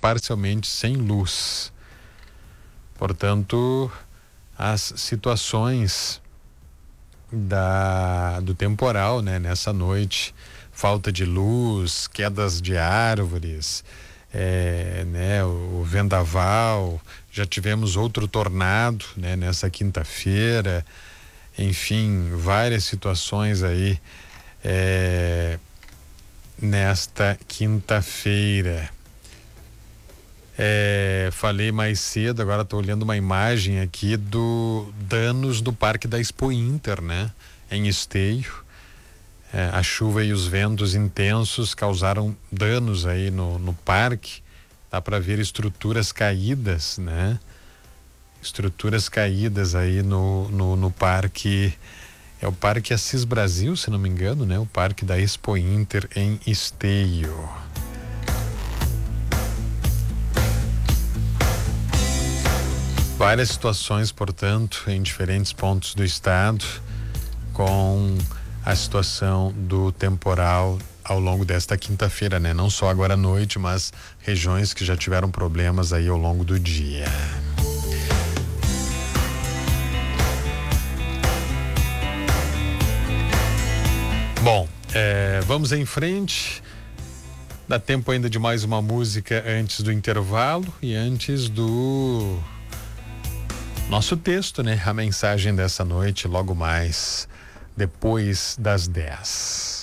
parcialmente sem luz. Portanto, as situações do temporal, né, nessa noite, falta de luz, quedas de árvores, né, o vendaval, já tivemos outro tornado, né, nessa quinta-feira, enfim, várias situações aí nesta quinta-feira. Falei mais cedo, agora estou olhando uma imagem aqui do danos do Parque da Expo Inter, né? Em Esteio. A chuva e os ventos intensos causaram danos aí no parque. Dá para ver estruturas caídas, né? Estruturas caídas aí no parque. É o Parque Assis Brasil, se não me engano, né? O Parque da Expo Inter em Esteio. Várias situações, portanto, em diferentes pontos do estado, com a situação do temporal ao longo desta quinta-feira, né? Não só agora à noite, mas regiões que já tiveram problemas aí ao longo do dia. Bom, vamos em frente. Dá tempo ainda de mais uma música antes do intervalo e antes do nosso texto, né? A mensagem dessa noite, logo mais, depois das 10.